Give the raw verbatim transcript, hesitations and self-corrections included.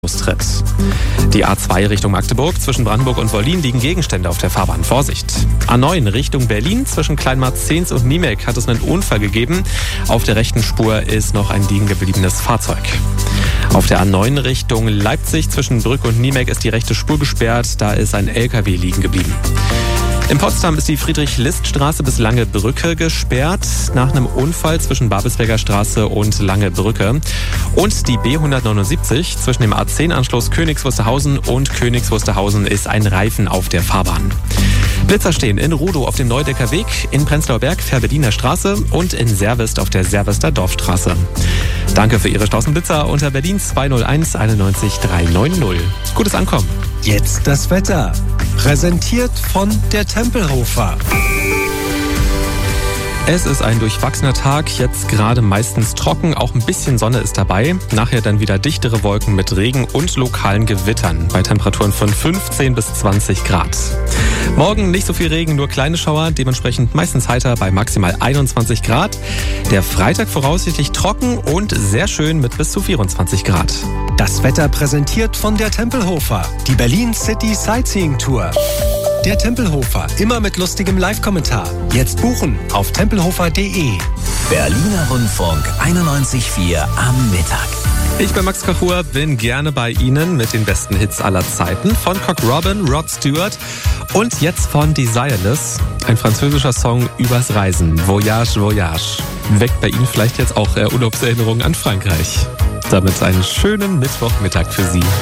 Tritt. Die A zwei Richtung Magdeburg zwischen Brandenburg und Wollin liegen Gegenstände auf der Fahrbahn. Vorsicht! A neun Richtung Berlin zwischen Kleinmarz-Zehns und Niemek hat es einen Unfall gegeben. Auf der rechten Spur ist noch ein liegen gebliebenes Fahrzeug. Auf der A neun Richtung Leipzig zwischen Brück und Niemek ist die rechte Spur gesperrt. Da ist ein L K W liegen geblieben. In Potsdam ist die Friedrich-List-Straße bis Lange Brücke gesperrt, nach einem Unfall zwischen Babelsberger Straße und Lange Brücke. Und die B hundertneunundsiebzig zwischen dem A zehn Anschluss Königs Wusterhausen und Königs Wusterhausen ist ein Reifen auf der Fahrbahn. Blitzer stehen in Rudow auf dem Neudecker Weg, in Prenzlauer Berg Fährberliner Straße und in Servest auf der Servester Dorfstraße. Danke für Ihre Straußenblitzer unter Berlin zwei null eins einundneunzig dreihundertneunzig. Gutes Ankommen. Jetzt das Wetter. Präsentiert von der Tempelhofer. Es ist ein durchwachsener Tag, jetzt gerade meistens trocken, auch ein bisschen Sonne ist dabei. Nachher dann wieder dichtere Wolken mit Regen und lokalen Gewittern bei Temperaturen von fünfzehn bis zwanzig Grad. Morgen nicht so viel Regen, nur kleine Schauer, dementsprechend meistens heiter bei maximal einundzwanzig Grad. Der Freitag voraussichtlich trocken und sehr schön mit bis zu vierundzwanzig Grad. Das Wetter präsentiert von der Tempelhofer, die Berlin City Sightseeing Tour. Der Tempelhofer, immer mit lustigem Live-Kommentar. Jetzt buchen auf tempelhofer punkt de. Berliner Rundfunk einundneunzig Komma vier am Mittag. Ich bin Max Kachur, bin gerne bei Ihnen mit den besten Hits aller Zeiten von Cock Robin, Rod Stewart und jetzt von Desireless, ein französischer Song übers Reisen. Voyage, Voyage. Weckt bei Ihnen vielleicht jetzt auch Urlaubserinnerungen an Frankreich. Damit einen schönen Mittwochmittag für Sie.